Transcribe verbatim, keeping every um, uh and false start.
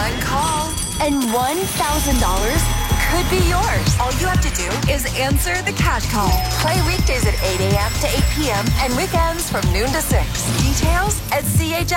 One call and one thousand dollars could be yours. All you have to do is answer the cash call. Play weekdays at eight a.m. to eight p.m. and weekends from noon to six. Details at C H